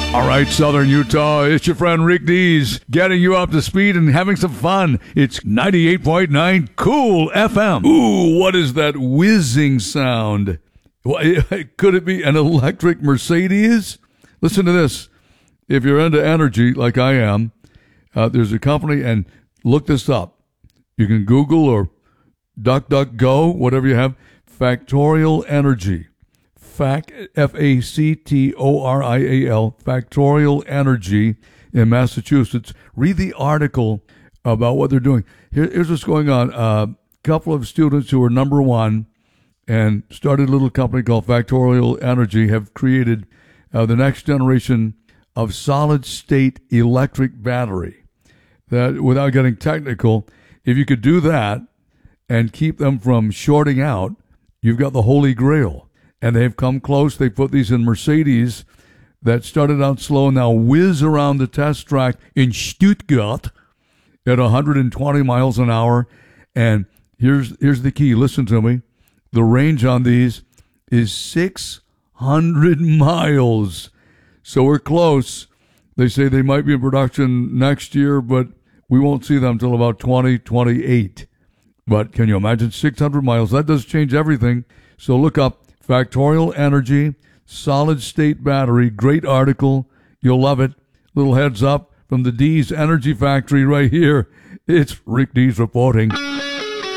All right, Southern Utah, it's your friend Rick Dees getting you up to speed and having some fun. It's 98.9 Cool FM. Ooh, what is that whizzing sound? Could it be an electric Mercedes? Listen to this. If you're into energy like I am, there's a company, and look this up. You can Google or DuckDuckGo, whatever you have, Factorial Energy. Factorial, Factorial Energy in Massachusetts. Read the article about what they're doing. Here's what's going on. A couple of students who are number one and started a little company called Factorial Energy have created the next generation of solid-state electric battery. That, without getting technical, if you could do that and keep them from shorting out, you've got the Holy Grail. And they've come close. They put these in Mercedes that started out slow and now whiz around the test track in Stuttgart at 120 miles an hour. And here's the key. Listen to me. The range on these is 600 miles. So we're close. They say they might be in production next year, but we won't see them until about 2028. But can you imagine 600 miles? That does change everything. So look up Factorial Energy, solid-state battery. Great article. You'll love it. Little heads up from the Dees Energy Factory right here. It's Rick Dees reporting.